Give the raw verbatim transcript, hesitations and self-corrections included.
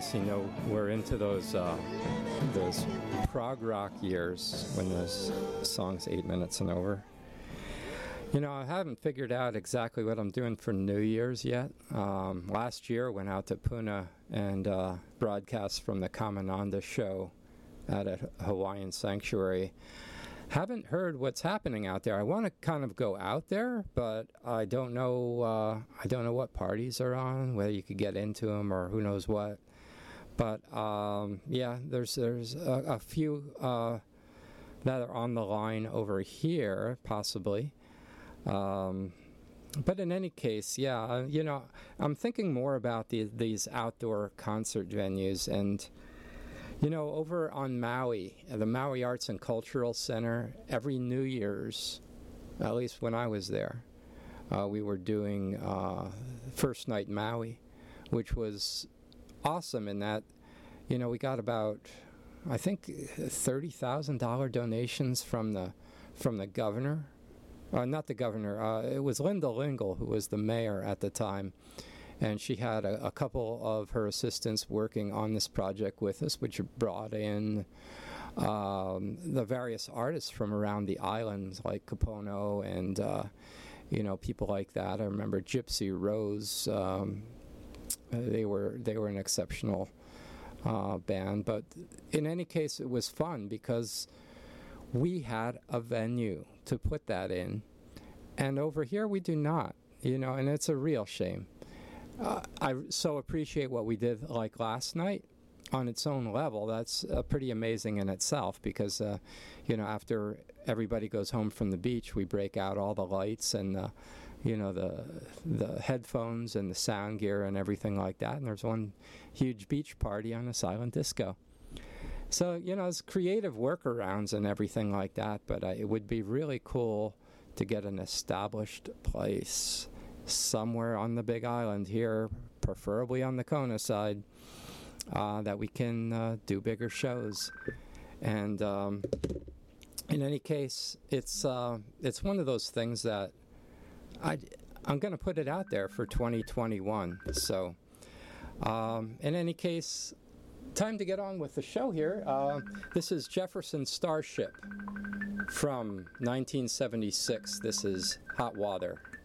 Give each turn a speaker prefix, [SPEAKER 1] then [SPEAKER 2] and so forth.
[SPEAKER 1] guess, you know, we're into those uh, those prog rock years when this song's eight minutes and over. You know, I haven't figured out exactly what I'm doing for New Year's yet. Um, last year, I went out to Puna and uh, broadcast from the Kamananda show at a Hawaiian sanctuary. Haven't heard what's happening out there. I want to kind of go out there, but I don't know. Uh, I don't know what parties are on, whether you could get into them or who knows what. But um, yeah, there's there's a, a few uh, that are on the line over here, possibly. Um, but in any case, yeah, you know, I'm thinking more about the, these outdoor concert venues. And you know, over on Maui, the Maui Arts and Cultural Center, every New Year's, at least when I was there, uh, we were doing uh, First Night Maui, which was awesome in that, you know, we got about, I think, thirty thousand dollars donations from the from the governor. Uh, not the governor. Uh, it was Linda Lingle, who was the mayor at the time. And she had a, a couple of her assistants working on this project with us, which brought in um, the various artists from around the island, like Kapono and, uh, you know, people like that. I remember Gypsy Rose. Um, they were they were an exceptional uh, band. But in any case, it was fun because we had a venue to put that in. And over here, we do not, you know, and it's a real shame. Uh, I so appreciate what we did like last night on its own level. That's uh, pretty amazing in itself because, uh, you know, after everybody goes home from the beach, we break out all the lights and, the, you know, the the headphones and the sound gear and everything like that. And there's one huge beach party on a silent disco. So, you know, it's creative workarounds and everything like that. But uh, it would be really cool to get an established place somewhere on the Big Island here, preferably on the Kona side, uh, that we can uh, do bigger shows. And um, in any case, it's uh, it's one of those things that I, I'm going to put it out there for twenty twenty-one. So um, in any case, time to get on with the show here. Uh, this is Jefferson Starship from nineteen seventy-six. This is Hot Water.